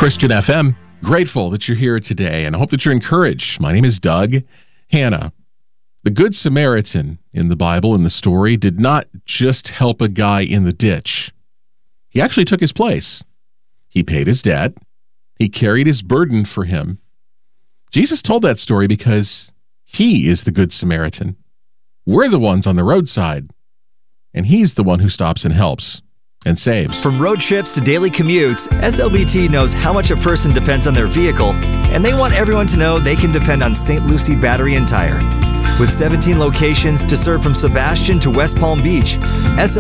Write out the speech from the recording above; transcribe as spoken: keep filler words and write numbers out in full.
Christian F M. Grateful that you're here today, and I hope that you're encouraged. My name is Doug Hanna. The Good Samaritan in the Bible, in the story, did not just help a guy in the ditch. He actually took his place. He paid his debt. He carried his burden for him. Jesus told that story because he is the Good Samaritan. We're the ones on the roadside, and he's the one who stops and helps and saves. From road trips to daily commutes, S L B T knows how much a person depends on their vehicle, and they want everyone to know they can depend on Saint Lucie Battery and Tire. With seventeen locations to serve from Sebastian to West Palm Beach, S L